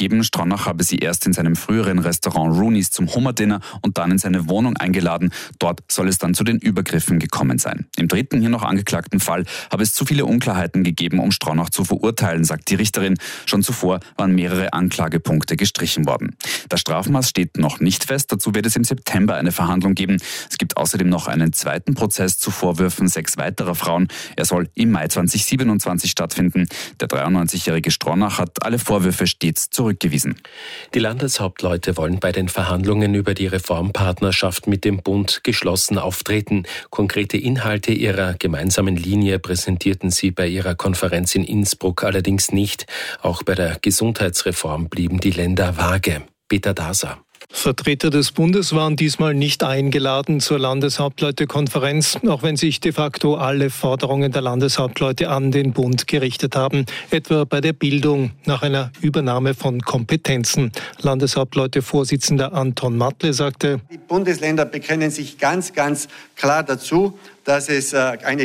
gegeben. Stronach habe sie erst in seinem früheren Restaurant Rooney's zum Hummer-Dinner und dann in seine Wohnung eingeladen. Dort soll es dann zu den Übergriffen gekommen sein. Im dritten, hier noch angeklagten Fall habe es zu viele Unklarheiten gegeben, um Stronach zu verurteilen, sagt die Richterin. Schon zuvor waren mehrere Anklagepunkte gestrichen worden. Das Strafmaß steht noch nicht fest. Dazu wird es im September eine Verhandlung geben. Es gibt außerdem noch einen zweiten Prozess zu Vorwürfen 6 weiterer Frauen. Er soll im Mai 2027 stattfinden. Der 93-jährige Stronach hat alle Vorwürfe stets zurückgewiesen. Die Landeshauptleute wollen bei den Verhandlungen über die Reformpartnerschaft mit dem Bund geschlossen auftreten. Konkrete Inhalte ihrer gemeinsamen Linie präsentierten sie bei ihrer Konferenz in Innsbruck allerdings nicht. Auch bei der Gesundheitsreform blieben die Länder vage. Peter Daser. Vertreter des Bundes waren diesmal nicht eingeladen zur Landeshauptleutekonferenz, auch wenn sich de facto alle Forderungen der Landeshauptleute an den Bund gerichtet haben, etwa bei der Bildung nach einer Übernahme von Kompetenzen. Landeshauptleute-Vorsitzender Anton Matle sagte: Die Bundesländer bekennen sich ganz klar dazu, dass es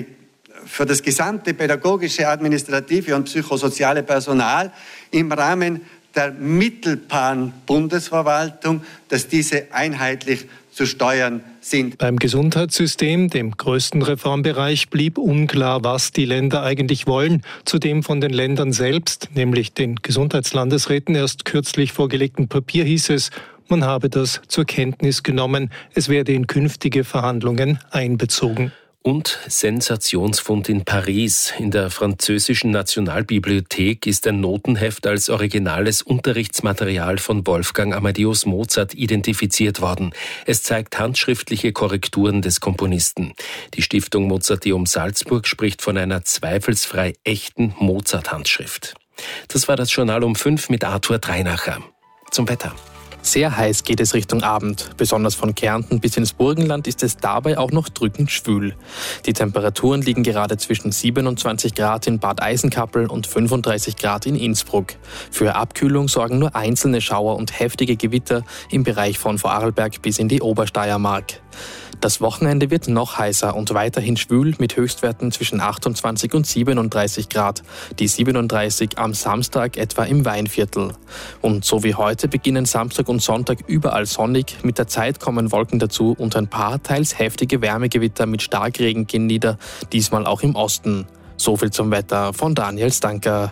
für das gesamte pädagogische, administrative und psychosoziale Personal im Rahmen der mittelbaren Bundesverwaltung, dass diese einheitlich zu steuern sind. Beim Gesundheitssystem, dem größten Reformbereich, blieb unklar, was die Länder eigentlich wollen. Zudem von den Ländern selbst, nämlich den Gesundheitslandesräten, erst kürzlich vorgelegten Papier hieß es, man habe das zur Kenntnis genommen. Es werde in künftige Verhandlungen einbezogen. Und Sensationsfund in Paris. In der französischen Nationalbibliothek ist ein Notenheft als originales Unterrichtsmaterial von Wolfgang Amadeus Mozart identifiziert worden. Es zeigt handschriftliche Korrekturen des Komponisten. Die Stiftung Mozarteum Salzburg spricht von einer zweifelsfrei echten Mozart-Handschrift. Das war das Journal um 5 mit Arthur Dreinacher. Zum Wetter. Sehr heiß geht es Richtung Abend. Besonders von Kärnten bis ins Burgenland ist es dabei auch noch drückend schwül. Die Temperaturen liegen gerade zwischen 27 Grad in Bad Eisenkappel und 35 Grad in Innsbruck. Für Abkühlung sorgen nur einzelne Schauer und heftige Gewitter im Bereich von Vorarlberg bis in die Obersteiermark. Das Wochenende wird noch heißer und weiterhin schwül mit Höchstwerten zwischen 28 und 37 Grad. Die 37 am Samstag etwa im Weinviertel. Und so wie heute beginnen Samstag und Sonntag überall sonnig. Mit der Zeit kommen Wolken dazu und ein paar teils heftige Wärmegewitter mit Starkregen gehen nieder, diesmal auch im Osten. So viel zum Wetter von Daniel Stanker.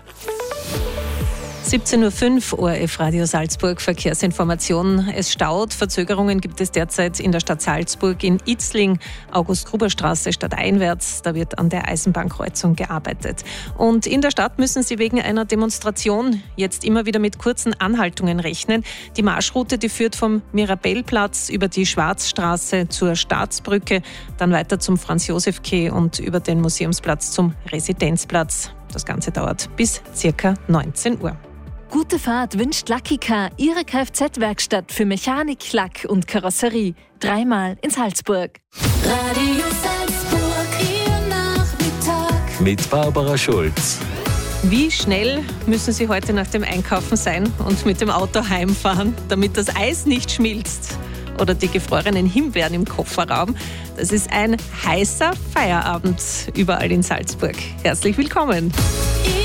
17.05 Uhr, ORF Radio Salzburg, Verkehrsinformation. Es staut. Verzögerungen gibt es derzeit in der Stadt Salzburg, in Itzling, August-Gruber-Straße stadteinwärts. Da wird an der Eisenbahnkreuzung gearbeitet. Und in der Stadt müssen Sie wegen einer Demonstration jetzt immer wieder mit kurzen Anhaltungen rechnen. Die Marschroute, die führt vom Mirabellplatz über die Schwarzstraße zur Staatsbrücke, dann weiter zum Franz-Josef-Quai und über den Museumsplatz zum Residenzplatz. Das Ganze dauert bis ca. 19 Uhr. Gute Fahrt wünscht Lucky Car, Ihre Kfz-Werkstatt für Mechanik, Lack und Karosserie. 3-mal in Salzburg. Radio Salzburg, Ihr Nachmittag. Mit Barbara Schulz. Wie schnell müssen Sie heute nach dem Einkaufen sein und mit dem Auto heimfahren, damit das Eis nicht schmilzt? Oder die gefrorenen Himbeeren im Kofferraum. Das ist ein heißer Feierabend überall in Salzburg. Herzlich willkommen.